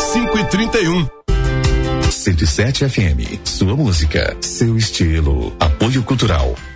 5h31. 107 FM, sua música, seu estilo. Apoio Cultural